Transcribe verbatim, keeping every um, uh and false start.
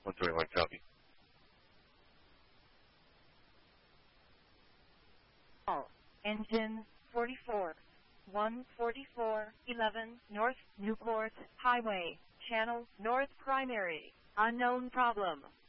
one thirty-one, copy. Engine forty-four, one forty-four, eleven North Newport Highway, channel North Primary, unknown problem.